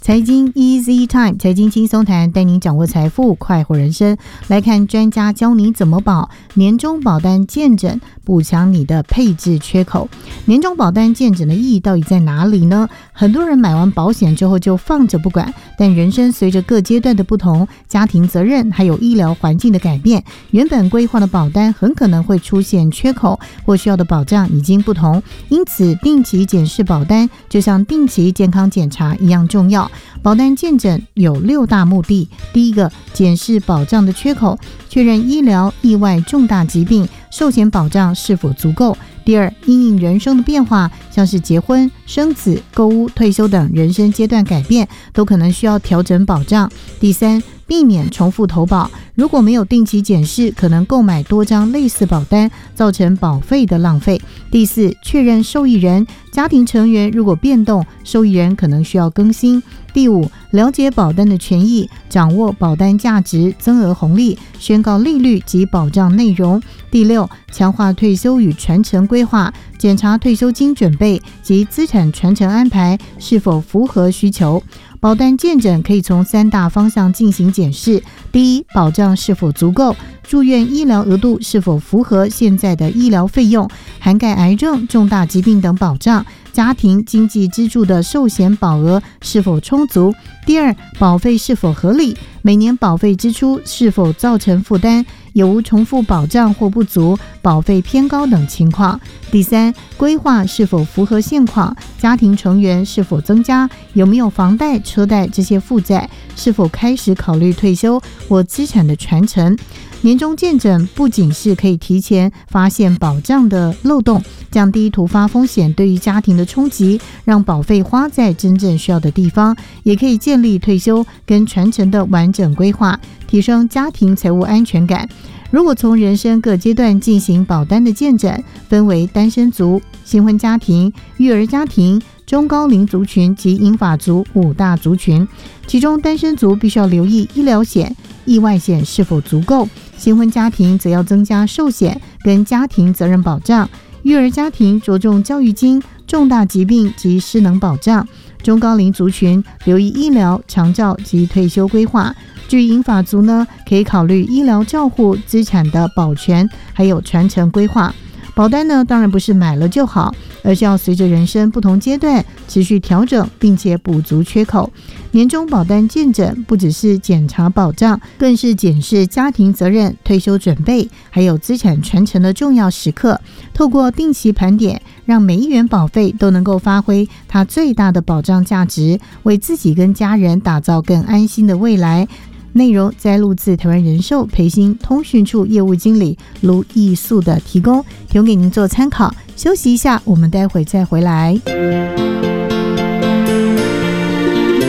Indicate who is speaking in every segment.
Speaker 1: 财经 Easy Time， 财经轻松谈，带您掌握财富，快活人生。来看专家教你怎么保年终保单健诊，补强你的配置缺口。年终保单健诊的意义到底在哪里呢？很多人买完保险之后就放着不管，但人生随着各阶段的不同，家庭责任还有医疗环境的改变，原本规划的保单很可能会出现缺口，或需要的保障已经不同。因此，定期检视保单就像定期健康检查一样重要。保单健诊有6大目的：第一个，检视保障的缺口，确认医疗、意外、重大疾病寿险保障是否足够；第二，因应人生的变化，像是结婚、生子、购屋、退休等人生阶段改变，都可能需要调整保障；第三，避免重复投保，如果没有定期检视，可能购买多张类似保单，造成保费的浪费；第四，确认受益人，家庭成员如果变动，受益人可能需要更新；第五，了解保单的权益，掌握保单价值、增额红利、宣告利率及保障内容；第六，强化退休与传承规划，检查退休金准备及资产传承安排是否符合需求。保单健诊可以从3大方向进行检视：第一，保障是否足够，住院医疗额度是否符合现在的医疗费用，涵盖癌症、重大疾病等保障；家庭经济支柱的寿险保额是否充足；第二，保费是否合理，每年保费支出是否造成负担，有无重复保障或不足，保费偏高等情况；第三，规划是否符合现况，家庭成员是否增加，有没有房贷、车贷这些负债，是否开始考虑退休或资产的传承。年终健诊不仅是可以提前发现保障的漏洞，降低突发风险对于家庭的冲击，让保费花在真正需要的地方，也可以建立退休跟传承的完整规划，提升家庭财务安全感。如果从人生各阶段进行保单的健诊，分为单身族、新婚家庭、育儿家庭、中高龄族群及银发族5大族群。其中单身族必须要留意医疗险、意外险是否足够，新婚家庭则要增加寿险跟家庭责任保障，育儿家庭着重教育金、重大疾病及失能保障，中高龄族群留意医疗、长照及退休规划。至于银发族呢，可以考虑医疗照护、资产的保全，还有传承规划。保单呢，当然不是买了就好，而是要随着人生不同阶段持续调整，并且补足缺口。年终保单健诊不只是检查保障，更是检视家庭责任、退休准备，还有资产传承的重要时刻。透过定期盘点，让每一元保费都能够发挥它最大的保障价值，为自己跟家人打造更安心的未来。内容摘录自台湾人寿培新通讯处业务经理卢艺素的提供给您做参考。休息一下，我们待会再回来。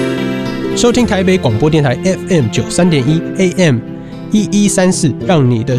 Speaker 2: 收听台北广播电台 FM 93.1 AM 1134，让你的